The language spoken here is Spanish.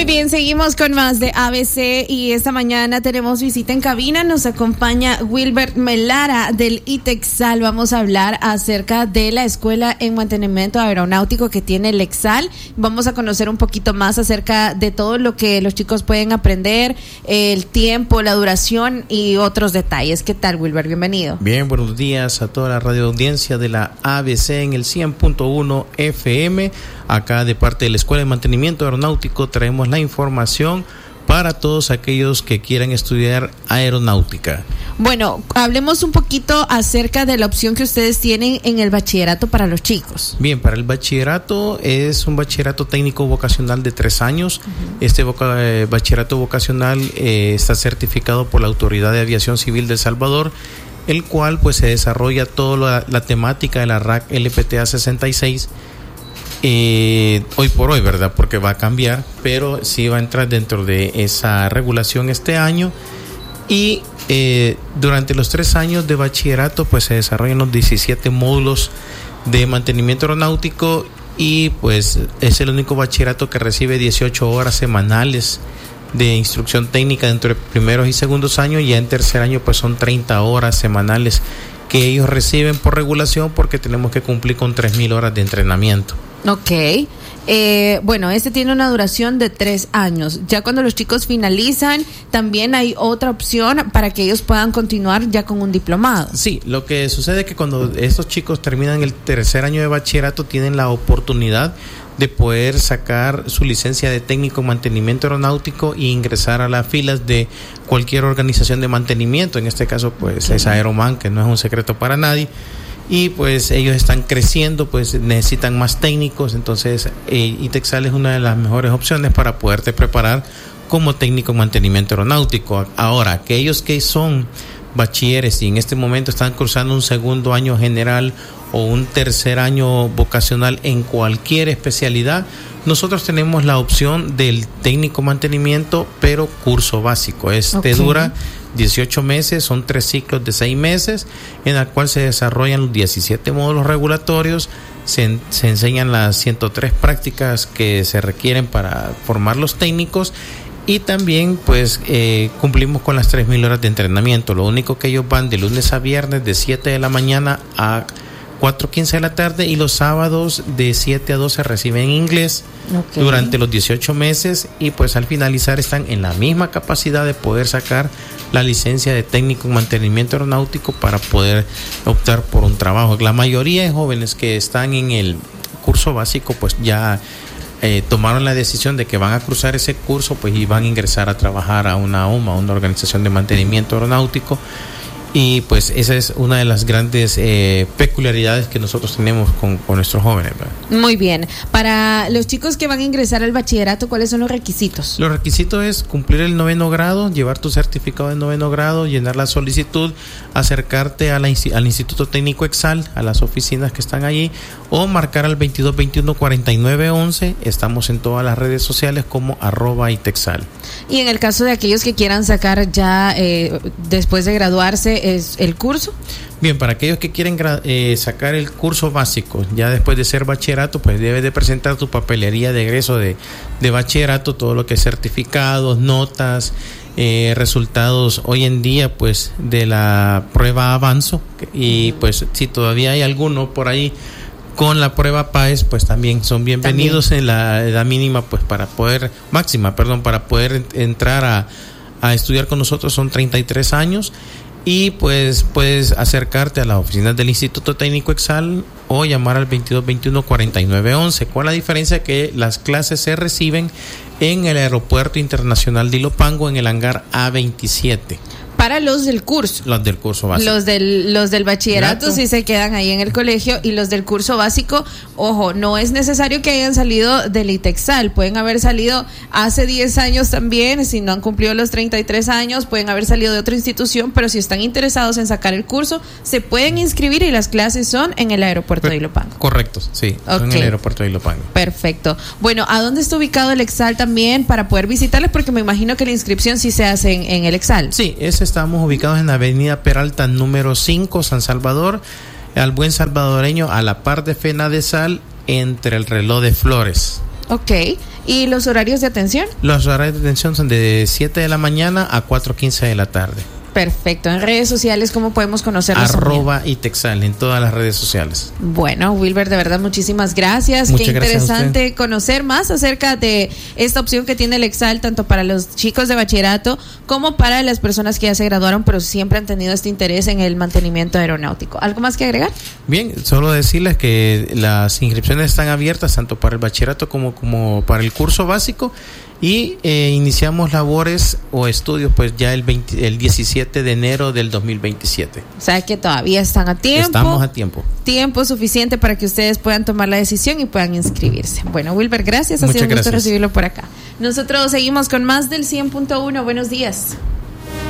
Muy bien, seguimos con más de ABC y esta mañana tenemos visita en cabina. Nos acompaña Wilbert Melara del ITEXAL. Vamos a hablar acerca de la escuela en mantenimiento aeronáutico que tiene el EXAL. Vamos a conocer un poquito más acerca de todo lo que los chicos pueden aprender, el tiempo, la duración y otros detalles. ¿Qué tal, Wilbert? Bienvenido. Bien, buenos días a toda la radio audiencia de la ABC en el 100.1 FM. Acá de parte de la Escuela de Mantenimiento Aeronáutico traemos la información para todos aquellos que quieran estudiar aeronáutica. Bueno, hablemos un poquito acerca de la opción que ustedes tienen en el bachillerato para los chicos. Bien, para el bachillerato es un bachillerato técnico vocacional de 3 años. Este bachillerato vocacional está certificado por la Autoridad de Aviación Civil de El Salvador, el cual pues se desarrolla toda la temática de la RAC LPTA 66. Hoy por hoy, ¿verdad? Porque va a cambiar, pero sí va a entrar dentro de esa regulación este año. Y durante los 3 años de bachillerato pues se desarrollan los 17 módulos de mantenimiento aeronáutico y pues es el único bachillerato que recibe 18 horas semanales de instrucción técnica dentro de primeros y segundos años. Y ya en tercer año pues son 30 horas semanales que ellos reciben por regulación, porque tenemos que cumplir con 3,000 horas de entrenamiento. Ok, bueno, este tiene una duración de 3 años. Ya cuando los chicos finalizan, también hay otra opción para que ellos puedan continuar ya con un diplomado. Sí, lo que sucede es que cuando estos chicos terminan el tercer año de bachillerato, tienen la oportunidad de poder sacar su licencia de técnico en mantenimiento aeronáutico e ingresar a las filas de cualquier organización de mantenimiento. En este caso, pues es Aeroman, que no es un secreto para nadie. Y pues ellos están creciendo, pues necesitan más técnicos, entonces ITEXAL es una de las mejores opciones para poderte preparar como técnico en mantenimiento aeronáutico. Ahora, aquellos que son bachilleres y en este momento están cursando un segundo año general o un tercer año vocacional en cualquier especialidad, nosotros tenemos la opción del técnico mantenimiento, pero curso básico. Dura 18 meses, son 3 ciclos de 6 meses, en el cual se desarrollan los 17 módulos regulatorios, se enseñan las 103 prácticas que se requieren para formar los técnicos, y también pues cumplimos con las 3,000 horas de entrenamiento. Lo único que ellos van de lunes a viernes de 7 de la mañana a 4:15 de la tarde, y los sábados de 7 a 12 reciben inglés durante los 18 meses, y pues al finalizar están en la misma capacidad de poder sacar la licencia de técnico en mantenimiento aeronáutico para poder optar por un trabajo. La mayoría de jóvenes que están en el curso básico pues ya tomaron la decisión de que van a cruzar ese curso pues y van a ingresar a trabajar a una OMA, una organización de mantenimiento aeronáutico. Y pues esa es una de las grandes peculiaridades que nosotros tenemos con nuestros jóvenes, ¿verdad? Muy bien. Para los chicos que van a ingresar al bachillerato, ¿cuáles son los requisitos? Los requisitos es cumplir el 9º grado, llevar tu certificado de 9º grado, llenar la solicitud, acercarte al Instituto Técnico EXAL, a las oficinas que están allí, o marcar al 2221-4911. Estamos en todas las redes sociales como @ITEXAL. Y en el caso de aquellos que quieran sacar ya después de graduarse, ¿es el curso? Bien, para aquellos que quieren sacar el curso básico, ya después de ser bachillerato, pues debes de presentar tu papelería de egreso de bachillerato, todo lo que es certificados, notas, resultados hoy en día pues de la prueba Avanzo, y pues si todavía hay alguno por ahí con la prueba PAES, pues también son bienvenidos. En la edad mínima pues máxima para poder entrar a estudiar con nosotros son 33 años. Y pues puedes acercarte a las oficinas del Instituto Técnico EXAL o llamar al 2221-4911, con la diferencia que las clases se reciben en el Aeropuerto Internacional de Ilopango, en el hangar A27. Para los del curso. Los del curso básico. Los del bachillerato sí se quedan ahí en el colegio, y los del curso básico, ojo, no es necesario que hayan salido del ITEXAL, pueden haber salido hace 10 años también, si no han cumplido los 33 años, pueden haber salido de otra institución, pero si están interesados en sacar el curso, se pueden inscribir, y las clases son en el aeropuerto de Ilopango. Correcto, sí, son en el aeropuerto de Ilopango. Perfecto. Bueno, ¿a dónde está ubicado el EXAL también para poder visitarles? Porque me imagino que la inscripción sí se hace en el EXAL. Sí, estamos ubicados en la avenida Peralta número 5, San Salvador, al buen salvadoreño, a la par de Fena de Sal, entre el Reloj de Flores. Ok, ¿Y los horarios de atención? Los horarios de atención son de 7 de la mañana a 4:15 de la tarde. Perfecto. En redes sociales, ¿cómo podemos conocerlos? @itexal en todas las redes sociales. Bueno, Wilber, de verdad, muchísimas gracias. Muchas Qué gracias interesante conocer más acerca de esta opción que tiene el Exal, tanto para los chicos de bachillerato como para las personas que ya se graduaron, pero siempre han tenido este interés en el mantenimiento aeronáutico. ¿Algo más que agregar? Bien, solo decirles que las inscripciones están abiertas tanto para el bachillerato como para el curso básico. Y iniciamos labores o estudios pues ya el 17 de enero del 2027. O sea que todavía están a tiempo. Estamos a tiempo. Tiempo suficiente para que ustedes puedan tomar la decisión y puedan inscribirse. Bueno, Wilber, gracias. Ha sido un gusto recibirlo por acá. Nosotros seguimos con más del 100.1. Buenos días.